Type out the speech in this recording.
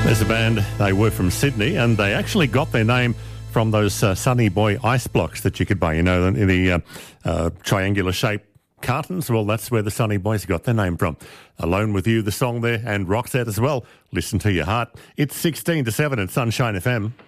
There's a band, they were from Sydney, and they actually got their name from those Sunny Boy ice blocks that you could buy, you know, in the triangular shape cartons. Well, that's where the Sunny Boys got their name from. Alone With You, the song there, and Roxette as well. Listen to your heart. It's 16 to 7 at Sunshine FM.